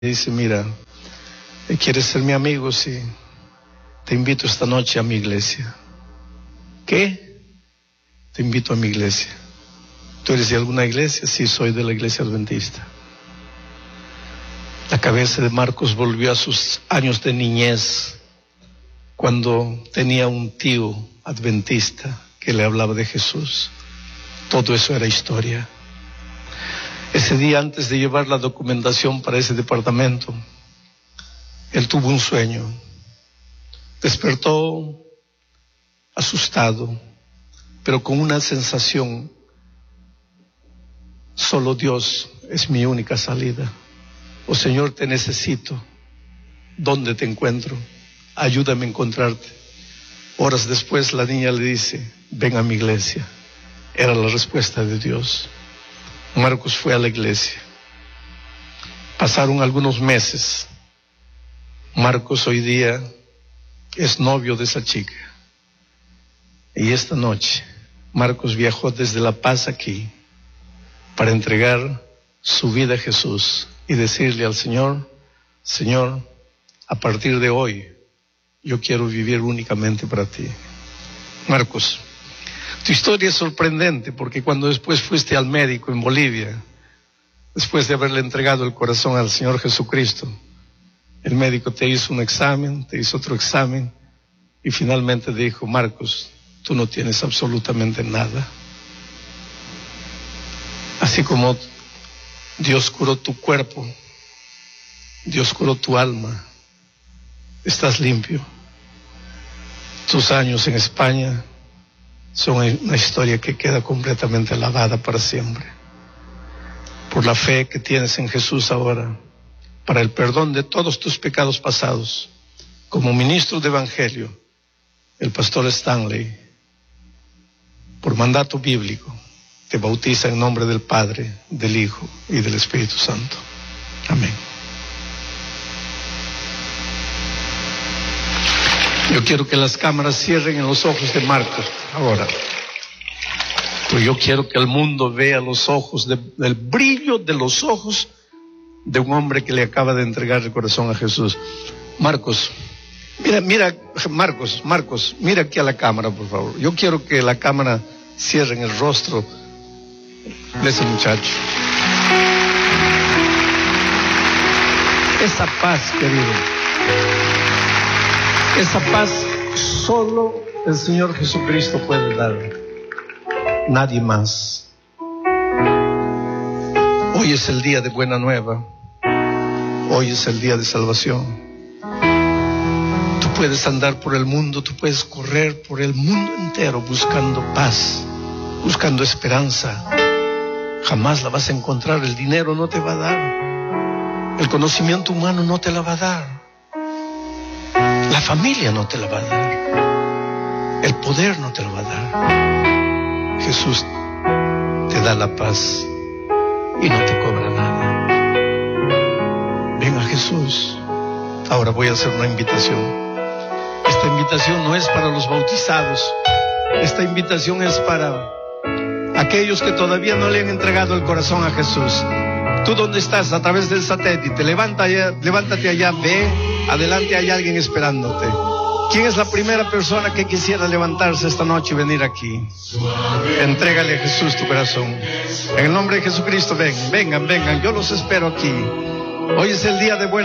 Dice, mira, ¿quieres ser mi amigo? Sí. Te invito esta noche a mi iglesia. ¿Qué? Te invito a mi iglesia. ¿Tú eres de alguna iglesia? Sí, soy de la iglesia adventista. La cabeza de Marcos volvió a sus años de niñez, cuando tenía un tío adventista que le hablaba de Jesús. Todo eso era historia. Ese día, antes de llevar la documentación para ese departamento, él tuvo un sueño. Despertó asustado, pero con una sensación: solo Dios es mi única salida. Oh Señor, te necesito. ¿Dónde te encuentro? Ayúdame a encontrarte. Horas después la niña le dice: ven a mi iglesia. Era la respuesta de Dios. Marcos fue a la iglesia. Pasaron algunos meses. Marcos hoy día es novio de esa chica. Y esta noche Marcos viajó desde La Paz aquí para entregar su vida a Jesús y decirle al Señor: Señor, a partir de hoy yo quiero vivir únicamente para ti. Marcos, tu historia es sorprendente, porque cuando después fuiste al médico en Bolivia, después de haberle entregado el corazón al Señor Jesucristo, el médico te hizo un examen, te hizo otro examen y finalmente dijo: Marcos, tú no tienes absolutamente nada. Así como Dios curó tu cuerpo, Dios curó tu alma, estás limpio. Tus años en España son una historia que queda completamente lavada para siempre. Por la fe que tienes en Jesús ahora, para el perdón de todos tus pecados pasados, como ministro de Evangelio, el pastor Stanley, por mandato bíblico, te bautiza en nombre del Padre, del Hijo y del Espíritu Santo. Amén. Yo quiero que las cámaras cierren en los ojos de Marcos ahora. Pues yo quiero que el mundo vea los ojos, el brillo de los ojos de un hombre que le acaba de entregar el corazón a Jesús. Marcos, mira, Marcos, mira aquí a la cámara, por favor. Yo quiero que la cámara cierre en el rostro de ese muchacho. Esa paz, querido, esa paz solo el Señor Jesucristo puede dar. Nadie más. Hoy es el día de buena nueva. Hoy es el día de salvación. Tú puedes andar por el mundo, tú puedes correr por el mundo entero buscando paz, buscando esperanza. Jamás la vas a encontrar. El dinero no te va a dar. El conocimiento humano no te la va a dar. La familia no te la va a dar. El poder no te lo va a dar. Jesús te da la paz y no te cobra nada. Ven a Jesús. Ahora voy a hacer una invitación. Esta invitación no es para los bautizados. Esta invitación es para aquellos que todavía no le han entregado el corazón a Jesús. Tú donde estás, a través del satélite, levántate allá, ve, adelante hay alguien esperándote. ¿Quién es la primera persona que quisiera levantarse esta noche y venir aquí? Entrégale a Jesús tu corazón. En el nombre de Jesucristo, vengan, yo los espero aquí. Hoy es el día de buena